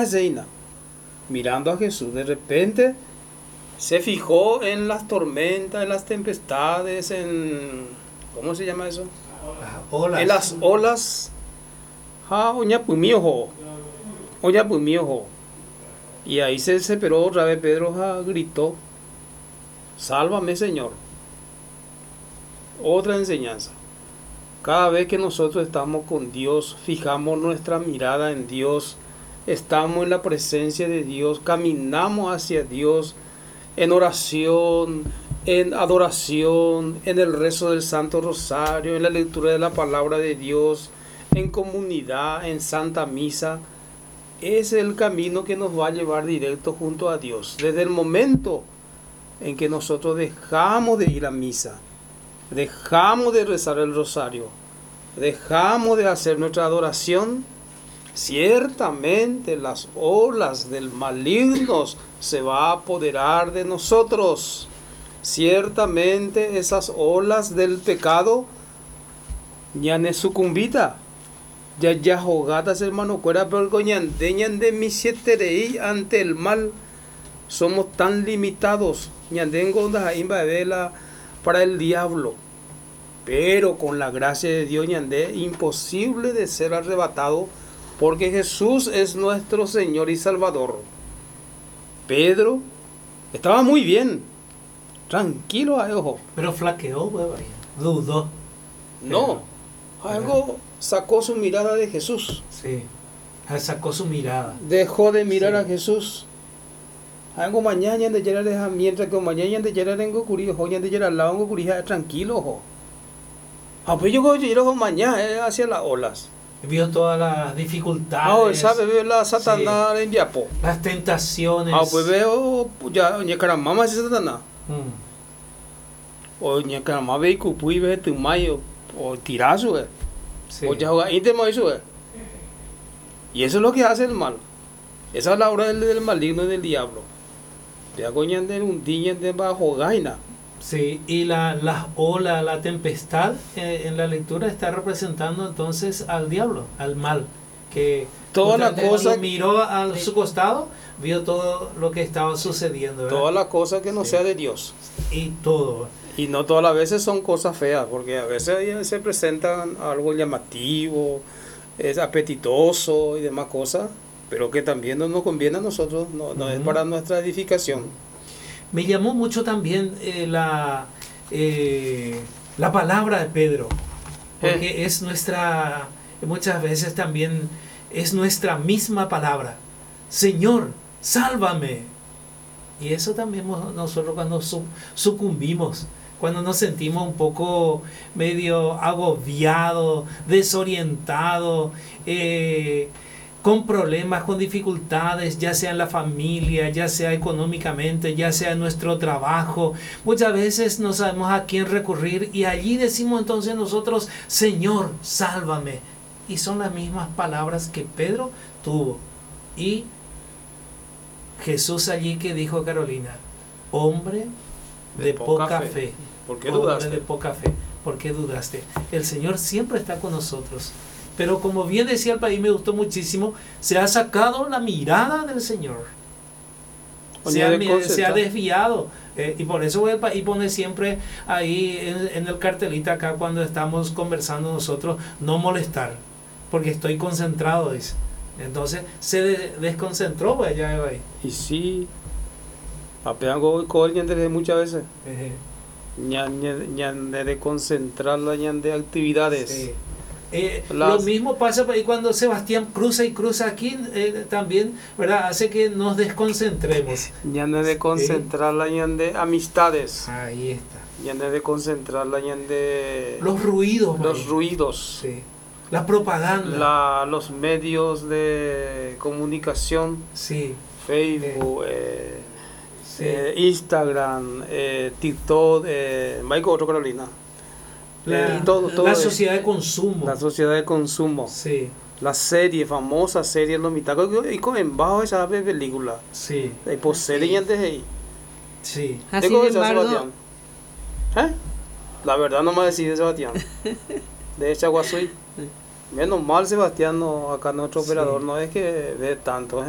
Hazeina, mirando a Jesús. De repente se fijó en las tormentas, en las tempestades, en... ¿Cómo se llama eso? Olas. En las olas. Y ahí se desesperó otra vez Pedro, gritó, sálvame Señor. Otra enseñanza. Cada vez que nosotros estamos con Dios, fijamos nuestra mirada en Dios, estamos en la presencia de Dios, caminamos hacia Dios en oración, en adoración, en el rezo del Santo Rosario, en la lectura de la palabra de Dios, en comunidad, en Santa Misa. Ese es el camino que nos va a llevar directo junto a Dios. Desde el momento en que nosotros dejamos de ir a misa, dejamos de rezar el rosario, dejamos de hacer nuestra adoración, ciertamente las olas del maligno se va a apoderar de nosotros. Ciertamente esas olas del pecado ya ne sucumbita. Ya jugadas, hermano, cuera de mi siete ante el mal. Somos tan limitados para el diablo. Pero con la gracia de Dios, imposible de ser arrebatado, porque Jesús es nuestro Señor y Salvador. Pedro estaba muy bien, tranquilo, ojo. Pero flaqueó, dudó. No, algo sacó su mirada de Jesús. Sí, sacó su mirada. Dejó de mirar a Jesús. Algo mañana de llegar mientras que mañana de llegar en Gokurí, hoy de llegar al lado en Gokurí, tranquilo, ojo. Pues yo llego mañana hacia las olas. Vio todas las dificultades. ¿Sabe? Veo la Satanás en Yapo. Las tentaciones. Pues veo, ya, Ñacaramama es Satanás. O Ñacaramama ve Cupuy, ve Tumayo, o Tirazo, o ya juega íntimo eso, Y eso es lo que hace el mal. Esa es la obra del maligno y del diablo. Te hago ñande un día de bajo gaina. Sí, y las olas, la tempestad en la lectura está representando entonces al diablo, al mal, que toda la cosa miró a su costado, vio todo lo que estaba sucediendo, ¿verdad? Toda la cosa que no sea de Dios. Y todo. Y no todas las veces son cosas feas, porque a veces se presentan algo llamativo, es apetitoso y demás cosas, pero que también no nos conviene a nosotros, no es para nuestra edificación. Me llamó mucho también la palabra de Pedro, porque es nuestra, muchas veces también es nuestra misma palabra. Señor, sálvame. Y eso también nosotros cuando sucumbimos, cuando nos sentimos un poco medio agobiados, desorientados, con problemas, con dificultades, ya sea en la familia, ya sea económicamente, ya sea en nuestro trabajo. Muchas veces no sabemos a quién recurrir y allí decimos entonces nosotros, Señor, sálvame. Y son las mismas palabras que Pedro tuvo. Y Jesús allí que dijo Carolina, hombre de poca fe. ¿Por qué dudaste? Hombre de poca fe. ¿Por qué dudaste? El Señor siempre está con nosotros. Pero como bien decía el país, me gustó muchísimo, se ha sacado la mirada del Señor. Se ha desviado. Y por eso el país pone siempre ahí en el cartelito acá cuando estamos conversando nosotros, no molestar, porque estoy concentrado, dice. Entonces se desconcentró pues, allá ahí. Y sí, apenas con muchas veces. Ñan de concentrarla, ñan de actividades. Sí. Lo mismo pasa cuando Sebastián cruza aquí también, ¿verdad? Hace que nos desconcentremos. Ñan de concentrarla, ñan de amistades. Ahí está. Ñan de concentrarla, ñan de los ruidos. Los ruidos. Sí. La propaganda. Los medios de comunicación. Sí. Facebook, Instagram, TikTok, Michael otro Carolina. La sociedad de consumo. La sociedad de consumo. Sí. La serie, famosa serie, los mitacos y con bajo esa película. Sí. Y por serie antes de ahí. Sí. Así de embargo, la verdad no me decide Sebastián. De Chaguazuy. Menos mal Sebastián, acá nuestro operador no es que ve tanto.